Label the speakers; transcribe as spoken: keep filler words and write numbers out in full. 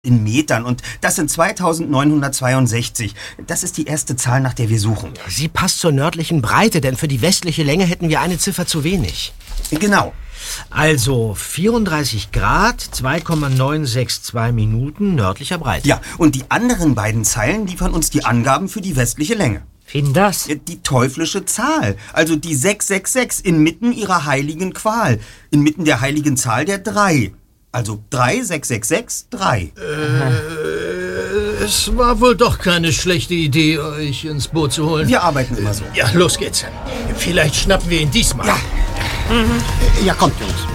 Speaker 1: in Metern und das sind zweitausendneunhundertzweiundsechzig. Das ist die erste Zahl, nach der wir suchen.
Speaker 2: Sie passt zur nördlichen Breite, denn für die westliche Länge hätten wir eine Ziffer zu wenig.
Speaker 1: Genau.
Speaker 2: Also vierunddreißig Grad, zwei Komma neun sechs zwei Minuten nördlicher Breite.
Speaker 1: Ja, und die anderen beiden Zeilen liefern uns die Angaben für die westliche Länge.
Speaker 3: Wen das?
Speaker 1: Die teuflische Zahl, also die sechs sechs sechs, inmitten ihrer heiligen Qual, inmitten der heiligen Zahl der drei. Also drei, sechs sechs sechs, drei.
Speaker 4: Äh, es war wohl doch keine schlechte Idee, euch ins Boot zu holen.
Speaker 1: Wir arbeiten immer so.
Speaker 4: Ja, los geht's. Vielleicht schnappen wir ihn diesmal.
Speaker 1: Ja.
Speaker 5: Mhm. Ja, kommt, Jungs.